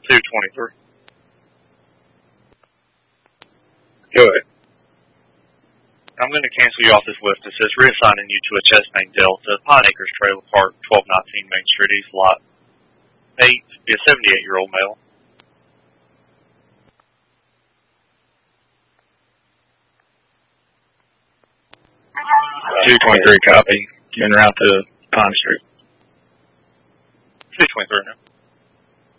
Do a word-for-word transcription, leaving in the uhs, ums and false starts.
two twenty-three. Go ahead. I'm going to cancel you off this list. It says reassigning you to a chest name Delta, Pine Acres Trailer Park, twelve nineteen Main Street East, Lot eight, be a seventy-eight-year-old male. two twenty-three copy. Getting around to Pine Street. two twenty-three now.